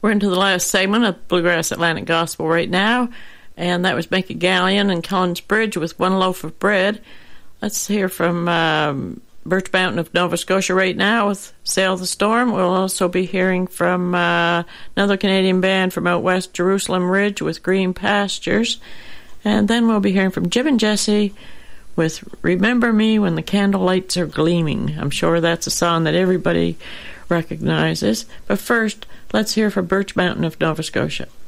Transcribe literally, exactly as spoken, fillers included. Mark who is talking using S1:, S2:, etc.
S1: We're into the last segment of Bluegrass Atlantic Gospel right now, and that was Mickey Gallion and Collins Bridge with One Loaf of Bread. Let's hear from um, Birch Mountain of Nova Scotia right now with Sail the Storm. We'll also be hearing from uh, another Canadian band from out west, Jerusalem Ridge with Green Pastures. And then we'll be hearing from Jim and Jesse with Remember Me When the Candle Lights Are Gleaming. I'm sure that's a song that everybody recognizes. But first, let's hear from Birch Mountain of Nova Scotia.